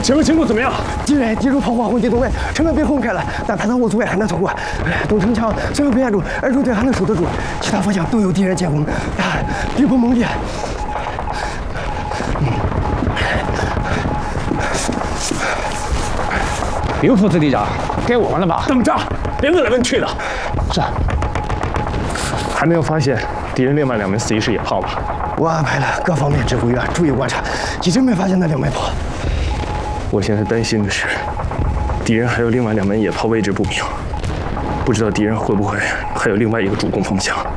前面情况怎么样？ 敌人敌入炮火红进东门，城门被轰开了，但他当我阻外很难通过。东城墙虽然被按住，而主队还能守得住，其他方向都有敌人进攻，敌不猛烈。 刘副子队长，该我们了吧？ 等着，别问来问去的。 是。 还没有发现敌人另外2门4.1式野炮吧？ 我安排了各方面指挥员注意观察，一直没发现那2门炮。 我现在担心的是，敌人还有另外2门野炮位置不明，不知道敌人会不会还有另外一个主攻方向。